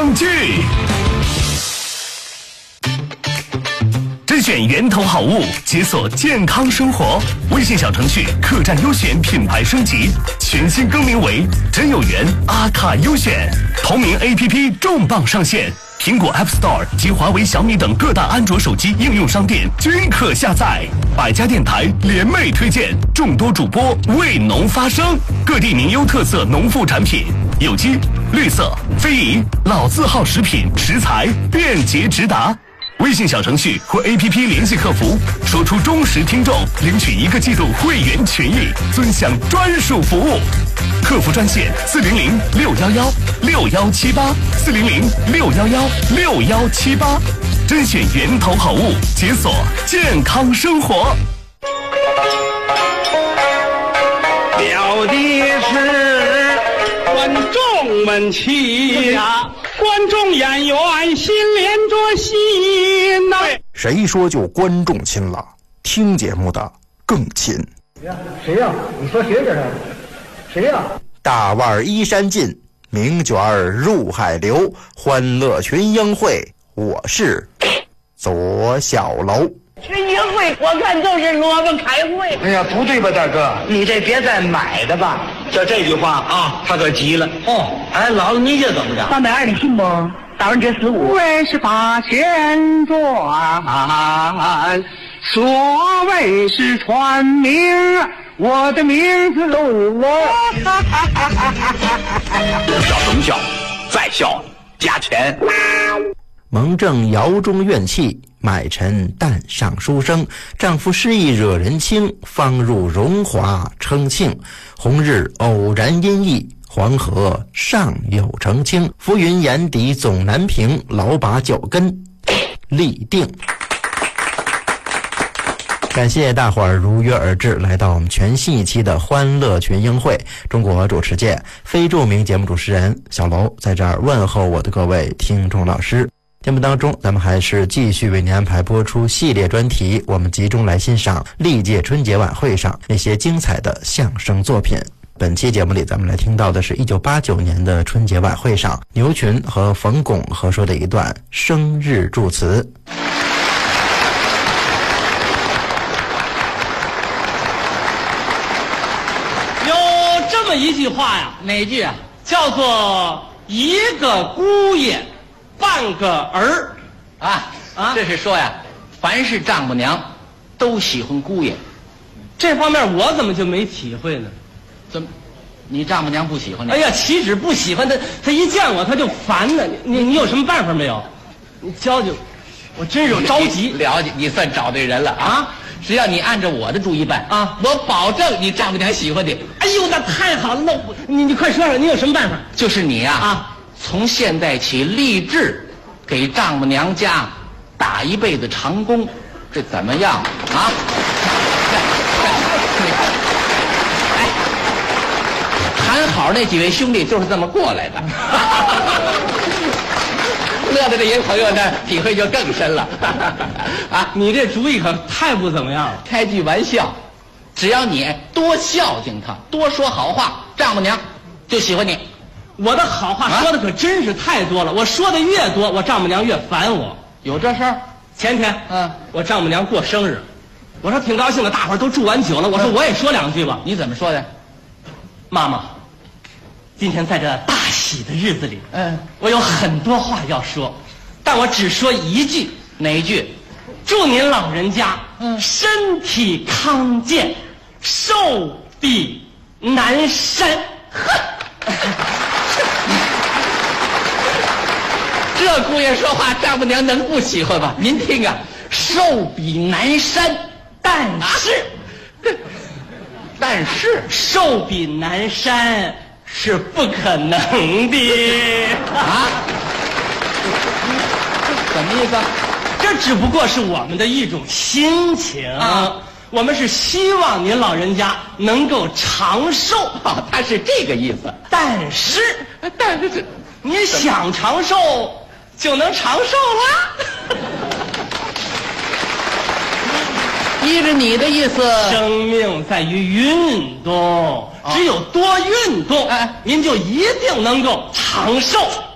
相聚。甄选源头好物，解锁健康生活。微信小程序客栈优选品牌升级，全新更名为真有缘阿卡优选。同名 APP 重磅上线，苹果 App Store 及华为、小米等各大安卓手机应用商店均可下载。百家电台联袂推荐，众多主播为农发声，各地名优特色农副产品，有机、绿色、非遗、老字号食品食材便捷直达。微信小程序或 APP 联系客服，说出忠实听众，领取1个季度会员权益，尊享专属服务。客服专线400-611-6178，400-611-6178，甄选源头好物，解锁健康生活。 了的是观众们齐呀，观众演员心连着心呐。 谁说就观众亲了？听节目的更亲。 谁呀？你说学着他。谁呀？ 大腕依山尽，名卷入海流。欢乐群英会，我是左小楼。 群英会我看就是萝卜开会。 哎呀，不对吧，大哥？ 你这别再买的吧。 就这句话啊，他可急了。 哦， 哎，姥姥你这怎么着 ？320的信不？大人这45。 为是八千转，所谓是传名，我的名字我。 笑什么笑？再笑加钱。 蒙正窑中怨气，买臣淡上书生。丈夫失意惹人轻，方入荣华称庆。红日偶然阴翳，黄河尚有澄清。浮云眼底总难平，老把脚跟立定。感谢大伙儿如约而至，来到我们全新一期的欢乐群英会。中国主持界非著名节目主持人小楼在这儿问候我的各位听众老师。节目当中，咱们还是继续为您安排播出系列专题，我们集中来欣赏历届春节晚会上那些精彩的相声作品。本期节目里，咱们来听到的是1989年的春节晚会上牛群和冯巩合说的一段生日祝词。 有这么一句话呀， 哪句啊？ 叫做一个姑爷半个儿。 这是说呀，凡是丈母娘都喜欢姑爷。 这方面我怎么就没体会呢？ 怎么，你丈母娘不喜欢你？ 哎呀，岂止不喜欢他一见我他就烦呢。你有什么办法没有？你教教我，真是着急。 了解，你算找对人了啊！只要你按照我的主意办啊， 我保证你丈母娘喜欢你。 哎呦，那太好了！那你快说说，你有什么办法？ 就是你啊，从现在起立志给丈母娘家打一辈子长工，这怎么样啊？哎，谈好那几位兄弟就是这么过来的。乐的这些朋友呢，体会就更深了。 你这主意可太不怎么样了。 开句玩笑，只要你多孝敬他，多说好话，丈母娘就喜欢你。 我的好话说的可真是太多了，我说的越多，我丈母娘越烦我。 有这事儿？ 前天，我丈母娘过生日，我说挺高兴的，大伙儿都祝完酒了，我说我也说两句吧。 你怎么说的？ 妈妈，今天在这大喜的日子里，我有很多话要说，但我只说一句。 哪一句？ 祝您老人家身体康健，寿比南山。 这姑爷说话，丈母娘能不喜欢吗？您听啊，寿比南山， 但是寿比南山是不可能的啊！什么意思？ 这只不过是我们的一种心情我们是希望您老人家能够长寿他是这个意思。 但是您想长寿就能长寿了。 依着你的意思， 生命在于运动，只有多运动，您就一定能够长寿。